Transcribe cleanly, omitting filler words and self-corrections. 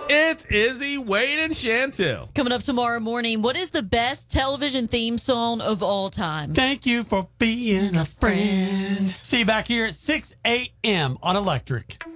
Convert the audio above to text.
It's Izzy, Wade, and Chantel. Coming up tomorrow morning, what is the best television theme song of all time? Thank you for being a friend. See you back here at 6 a.m. on Electric.